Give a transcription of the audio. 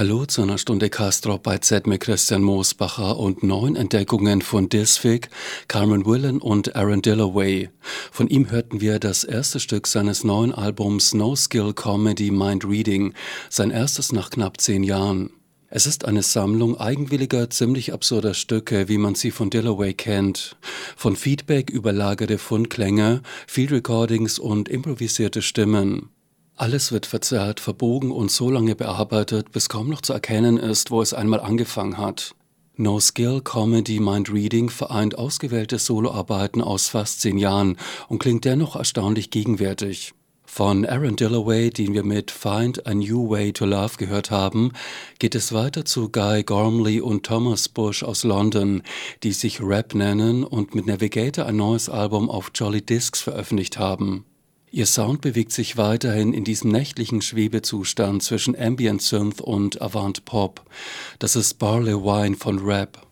Hallo zu einer Stunde Castrop bei Z mit Christian Moosbacher und neuen Entdeckungen von Disfig, Carmen Willen und Aaron Dilloway. Von ihm hörten wir das erste Stück seines neuen Albums No Skill Comedy Mind Reading, sein erstes nach knapp 10 Jahren. Es ist eine Sammlung eigenwilliger, ziemlich absurder Stücke, wie man sie von Dilloway kennt. Von Feedback überlagerte Fundklänge, Field Recordings und improvisierte Stimmen. Alles wird verzerrt, verbogen und so lange bearbeitet, bis kaum noch zu erkennen ist, wo es einmal angefangen hat. No Skill Comedy Mind Reading vereint ausgewählte Soloarbeiten aus fast 10 Jahren und klingt dennoch erstaunlich gegenwärtig. Von Aaron Dilloway, den wir mit Find a New Way to Love gehört haben, geht es weiter zu Guy Gormley und Thomas Bush aus London, die sich Rap nennen und mit Navigator ein neues Album auf Jolly Discs veröffentlicht haben. Ihr Sound bewegt sich weiterhin in diesem nächtlichen Schwebezustand zwischen Ambient Synth und Avant Pop. Das ist Barley Wine von Rap.